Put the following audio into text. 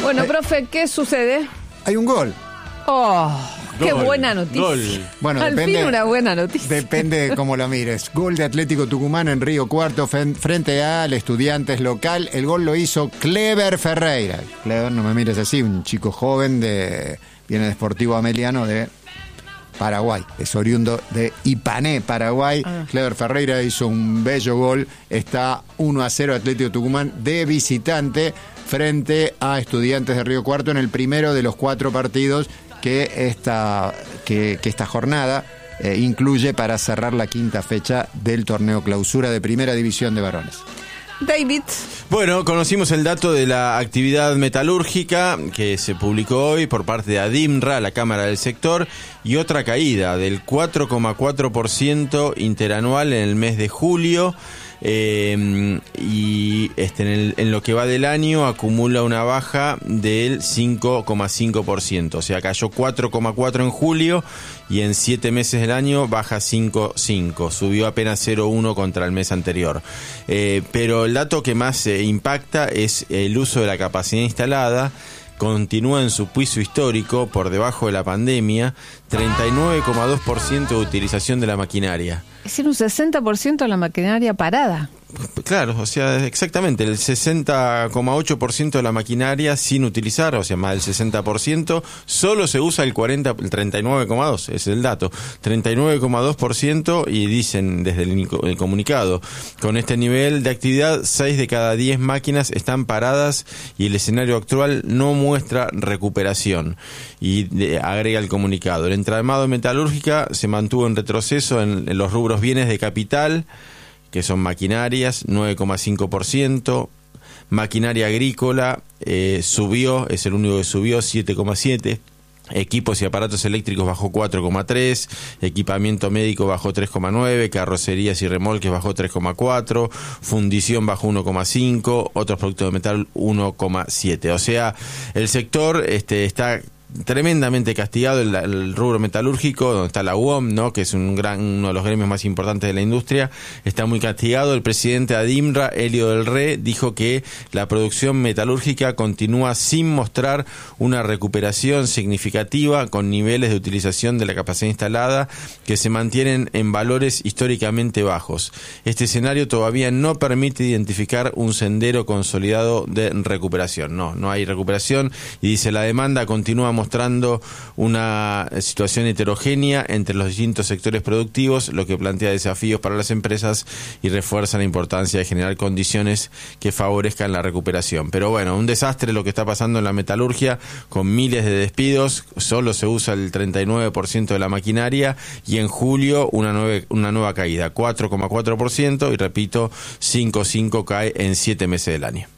Bueno, profe, ¿qué sucede? Hay un gol. ¡Oh! ¡Qué Gol, buena noticia! gol. Bueno, Al fin una buena noticia. Depende de cómo lo mires. Gol de Atlético Tucumán en Río Cuarto frente al Estudiantes local. El gol lo hizo Clever Ferreira. Clever, no me mires así, un chico joven viene de Sportivo Ameliano de Paraguay. Es oriundo de Ipané, Paraguay. Clever Ferreira hizo un bello gol. Está 1-0 Atlético Tucumán de visitante frente a Estudiantes de Río Cuarto en el primero de los 4 partidos que esta jornada incluye para cerrar la 5ª fecha del torneo clausura de Primera División de varones. David. Bueno, conocimos el dato de la actividad metalúrgica que se publicó hoy por parte de ADIMRA, la Cámara del Sector, y otra caída del 4,4% interanual en el mes de julio. En lo que va del año acumula una baja del 5,5%, o sea, cayó 4,4 en julio y en 7 meses del año baja 5,5, subió apenas 0,1 contra el mes anterior. Pero el dato que más impacta es el uso de la capacidad instalada. Continúa en su piso histórico por debajo de la pandemia, 39,2% de utilización de la maquinaria. Es decir, un 60% de la maquinaria parada. Claro, o sea, exactamente, el 60,8% de la maquinaria sin utilizar, o sea, más del 60%, solo se usa el 39,2%, es el dato, 39,2%, y dicen desde el comunicado, con este nivel de actividad, 6 de cada 10 máquinas están paradas y el escenario actual no muestra recuperación. Y agrega el comunicado, el entramado metalúrgica se mantuvo en retroceso en los rubros bienes de capital, que son maquinarias, 9,5%, maquinaria agrícola subió, es el único que subió, 7,7%, equipos y aparatos eléctricos bajó 4,3%, equipamiento médico bajó 3,9%, carrocerías y remolques bajó 3,4%, fundición bajó 1,5%, otros productos de metal 1,7%. O sea, el sector está tremendamente castigado, el rubro metalúrgico, donde está la UOM, ¿no?, que es uno de los gremios más importantes de la industria, está muy castigado. El presidente de ADIMRA, Helio del Re, dijo que la producción metalúrgica continúa sin mostrar una recuperación significativa, con niveles de utilización de la capacidad instalada que se mantienen en valores históricamente bajos. Este escenario todavía no permite identificar un sendero consolidado de recuperación. No hay recuperación, y dice, la demanda continúa mostrando una situación heterogénea entre los distintos sectores productivos, lo que plantea desafíos para las empresas y refuerza la importancia de generar condiciones que favorezcan la recuperación. Pero bueno, un desastre lo que está pasando en la metalurgia, con miles de despidos, solo se usa el 39% de la maquinaria, y en julio una nueva caída, 4,4%, y repito, 5,5 cae en 7 meses del año.